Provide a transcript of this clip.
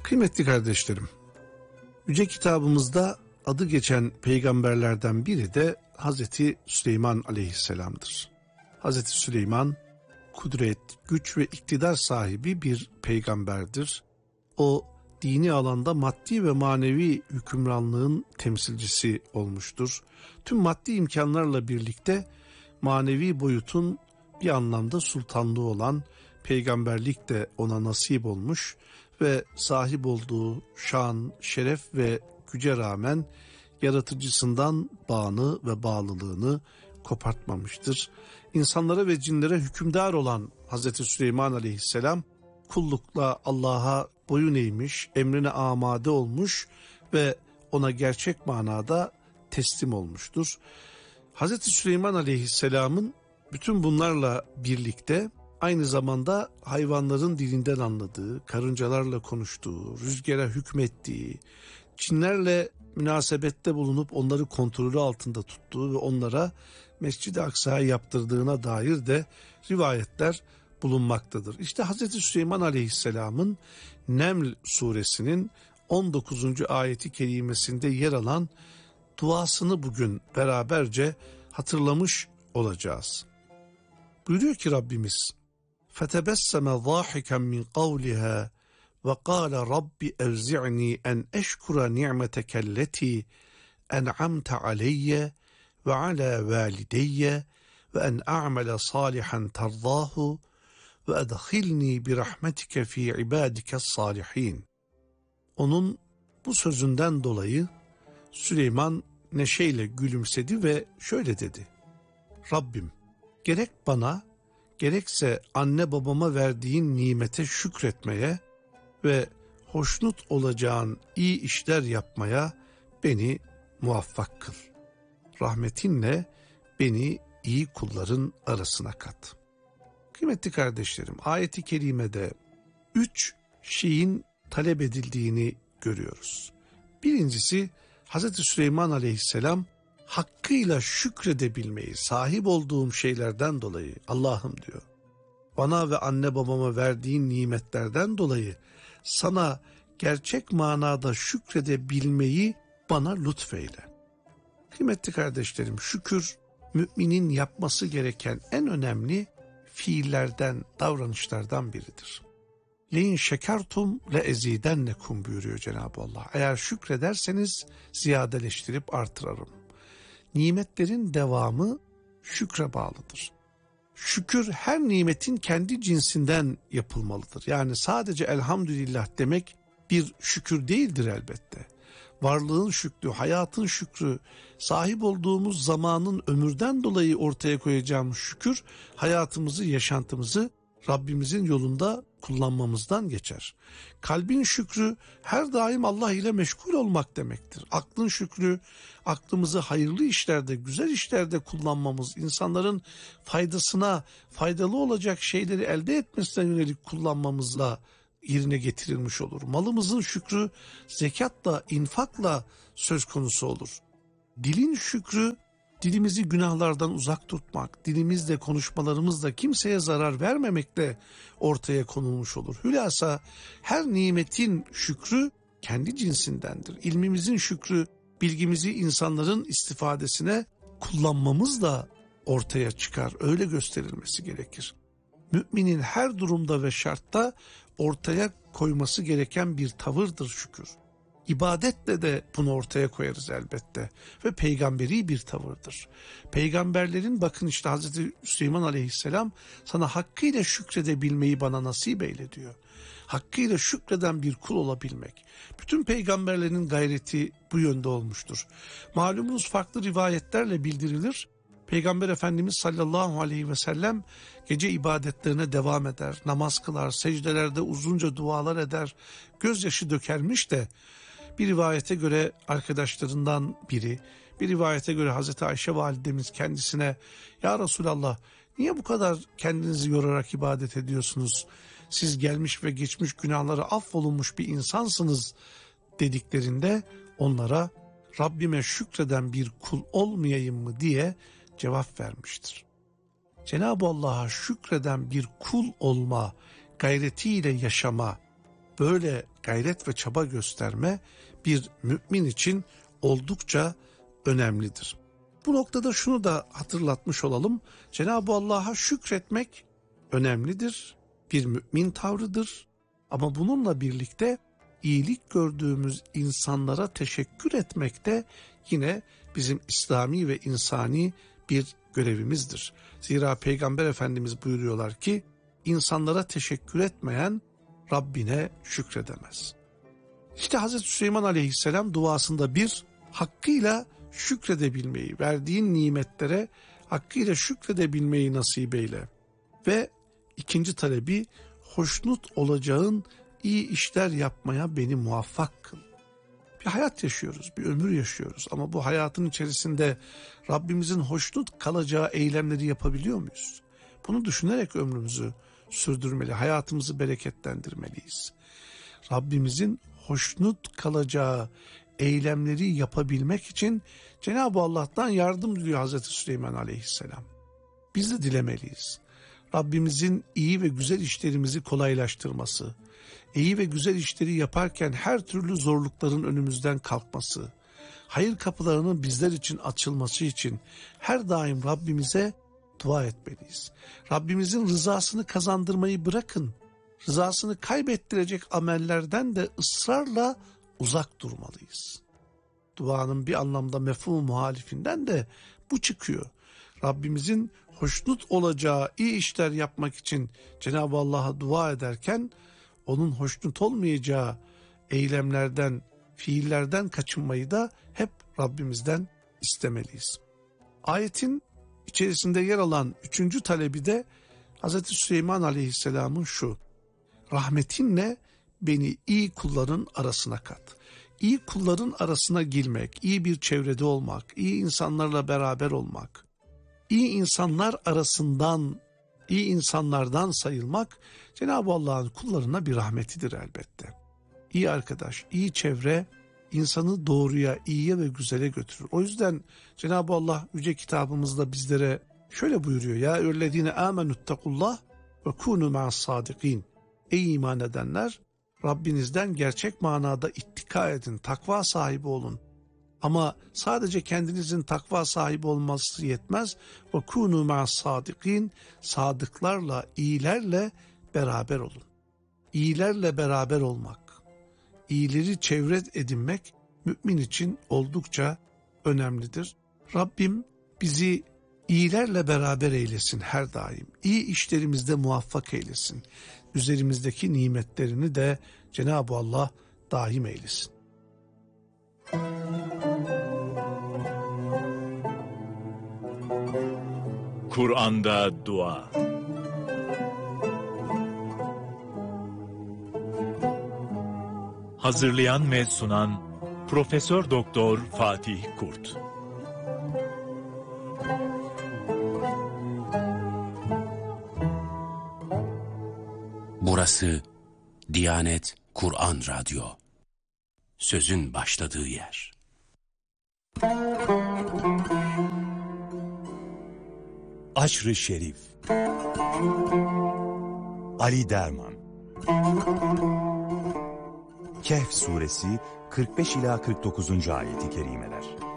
Kıymetli kardeşlerim, Yüce kitabımızda adı geçen peygamberlerden biri de Hazreti Süleyman Aleyhisselam'dır. Hazreti Süleyman kudret, güç ve iktidar sahibi bir peygamberdir. O dini alanda maddi ve manevi hükümranlığın temsilcisi olmuştur. Tüm maddi imkanlarla birlikte manevi boyutun bir anlamda sultanlığı olan peygamberlik de ona nasip olmuş ve sahip olduğu şan, şeref ve güce rağmen yaratıcısından bağını ve bağlılığını kopartmamıştır. İnsanlara ve cinlere hükümdar olan Hazreti Süleyman Aleyhisselam kullukla Allah'a boyun eğmiş, emrine amade olmuş ve ona gerçek manada teslim olmuştur. Hazreti Süleyman Aleyhisselam'ın bütün bunlarla birlikte aynı zamanda hayvanların dilinden anladığı, karıncalarla konuştuğu, rüzgara hükmettiği, cinlerle münasebette bulunup onları kontrolü altında tuttuğu ve onlara Mescid-i Aksa'yı yaptırdığına dair de rivayetler bulunmaktadır. İşte Hazreti Süleyman Aleyhisselam'ın Neml suresinin 19. ayeti kerimesinde yer alan duasını bugün beraberce hatırlamış olacağız. Buyuruyor ki Rabbimiz: فَتَبَسَّمَ ضَاحِكًا مِنْ قَوْلِهَا وَقَالَ رَبِّ اَرْزِعْنِي اَنْ اَشْكُرَ نِعْمَتَكَ الَّتِي اَنْعَمْتَ عَلَيَّ وَعَلَى وَالِدَيَّ وَاَنْ اَعْمَلَ صَالِحًا تَرْضَاهُ وَاَدْخِلْنِي بِرَحْمَتِكَ ف۪ي عِبَادِكَ الصَّالِح۪ينَ. Onun bu sözünden dolayı Süleyman neşeyle gülümsedi ve şöyle dedi: Rabbim, gerek bana gerekse anne babama verdiğin nimete şükretmeye ve hoşnut olacağın iyi işler yapmaya beni muvaffak kıl. Rahmetinle beni iyi kulların arasına kat. Kıymetli kardeşlerim, ayet-i kerimede 3 şeyin talep edildiğini görüyoruz. Birincisi, Hazreti Süleyman Aleyhisselam hakkıyla şükredebilmeyi, sahip olduğum şeylerden dolayı Allah'ım diyor, bana ve anne babama verdiğin nimetlerden dolayı sana gerçek manada şükredebilmeyi bana lütfeyle. Kıymetli kardeşlerim, şükür müminin yapması gereken en önemli fiillerden, davranışlardan biridir. Leyin şekertum le ezidennekum buyuruyor Cenab-ı Allah. Eğer şükrederseniz ziyadeleştirip artırarım. Nimetlerin devamı şükre bağlıdır. Şükür her nimetin kendi cinsinden yapılmalıdır. Yani sadece elhamdülillah demek bir şükür değildir elbette. Varlığın şükrü, hayatın şükrü, sahip olduğumuz zamanın ömürden dolayı ortaya koyacağımız şükür, hayatımızı, yaşantımızı Rabbimizin yolunda kullanmamızdan geçer. Kalbin şükrü her daim Allah ile meşgul olmak demektir. Aklın şükrü, aklımızı hayırlı işlerde, güzel işlerde kullanmamız, insanların faydasına, faydalı olacak şeyleri elde etmesine yönelik kullanmamızla yerine getirilmiş olur. Malımızın şükrü zekatla, infakla söz konusu olur. Dilin şükrü, dilimizi günahlardan uzak tutmak, dilimizle, konuşmalarımızla kimseye zarar vermemekle ortaya konulmuş olur. Hülasa her nimetin şükrü kendi cinsindendir. İlmimizin şükrü, bilgimizi insanların istifadesine kullanmamızla ortaya çıkar. Öyle gösterilmesi gerekir. Müminin her durumda ve şartta ortaya koyması gereken bir tavırdır şükür. İbadetle de bunu ortaya koyarız elbette ve peygamberi bir tavırdır. Peygamberlerin bakın işte Hazreti Süleyman Aleyhisselam sana hakkıyla şükredebilmeyi bana nasip eyle diyor. Hakkıyla şükreden bir kul olabilmek. Bütün peygamberlerin gayreti bu yönde olmuştur. Malumunuz farklı rivayetlerle bildirilir. Peygamber Efendimiz sallallahu aleyhi ve sellem gece ibadetlerine devam eder, namaz kılar, secdelerde uzunca dualar eder, gözyaşı dökermiş de bir rivayete göre arkadaşlarından biri, bir rivayete göre Hazreti Ayşe validemiz kendisine "Ya Resulallah, niye bu kadar kendinizi yorarak ibadet ediyorsunuz? Siz gelmiş ve geçmiş günahları affolunmuş bir insansınız" dediklerinde onlara "Rabbime şükreden bir kul olmayayım mı?" diye cevap vermiştir. Cenab-ı Allah'a şükreden bir kul olma, gayretiyle yaşama, böyle gayret ve çaba gösterme bir mümin için oldukça önemlidir. Bu noktada şunu da hatırlatmış olalım. Cenab-ı Allah'a şükretmek önemlidir. Bir mümin tavrıdır. Ama bununla birlikte iyilik gördüğümüz insanlara teşekkür etmek de yine bizim İslami ve insani bir görevimizdir. Zira Peygamber Efendimiz buyuruyorlar ki insanlara teşekkür etmeyen Rabbine şükredemez. İşte Hazreti Süleyman Aleyhisselam duasında bir, hakkıyla şükredebilmeyi, verdiğin nimetlere hakkıyla şükredebilmeyi nasip eyle. Ve ikinci talebi, hoşnut olacağın iyi işler yapmaya beni muvaffak kıl. Bir hayat yaşıyoruz, bir ömür yaşıyoruz ama bu hayatın içerisinde Rabbimizin hoşnut kalacağı eylemleri yapabiliyor muyuz? Bunu düşünerek ömrümüzü sürdürmeli, hayatımızı bereketlendirmeliyiz. Rabbimizin hoşnut kalacağı eylemleri yapabilmek için Cenab-ı Allah'tan yardım diliyor Hazreti Süleyman Aleyhisselam. Biz de dilemeliyiz. Rabbimizin iyi ve güzel işlerimizi kolaylaştırması, iyi ve güzel işleri yaparken her türlü zorlukların önümüzden kalkması, hayır kapılarının bizler için açılması için her daim Rabbimize dua etmeliyiz. Rabbimizin rızasını kazandırmayı bırakın, rızasını kaybettirecek amellerden de ısrarla uzak durmalıyız. Duanın bir anlamda mefhum muhalifinden de bu çıkıyor. Rabbimizin hoşnut olacağı iyi işler yapmak için Cenab-ı Allah'a dua ederken onun hoşnut olmayacağı eylemlerden, fiillerden kaçınmayı da hep Rabbimizden istemeliyiz. Ayetin içerisinde yer alan üçüncü talebi de Hz. Süleyman Aleyhisselam'ın şu: rahmetinle beni iyi kulların arasına kat. İyi kulların arasına girmek, iyi bir çevrede olmak, iyi insanlarla beraber olmak, iyi insanlar arasından, iyi insanlardan sayılmak Cenab-ı Allah'ın kullarına bir rahmetidir elbette. İyi arkadaş, iyi çevre insanı doğruya, iyiye ve güzele götürür. O yüzden Cenab-ı Allah yüce kitabımızda bizlere şöyle buyuruyor: Ya eyyühellezine amenüttekullah ve kûnû ma'as-sâdikîn. Ey iman edenler, Rabbinizden gerçek manada ittika edin, takva sahibi olun. Ama sadece kendinizin takva sahibi olması yetmez. Ve kûnû ma'as-sâdikîn. Sadıklarla, iyilerle beraber olun. İyilerle beraber olmak, iyileri çevre edinmek mümin için oldukça önemlidir. Rabbim bizi iyilerle beraber eylesin her daim. İyi işlerimizde muvaffak eylesin. Üzerimizdeki nimetlerini de Cenab-ı Allah daim eylesin. Kur'an'da dua. Hazırlayan ve sunan Profesör Doktor Fatih Kurt. Burası Diyanet Kur'an Radyo. Sözün başladığı yer. Aşr-ı Şerif. Ali Derman. Kehf suresi 45 ila 49. ayeti kerimeler.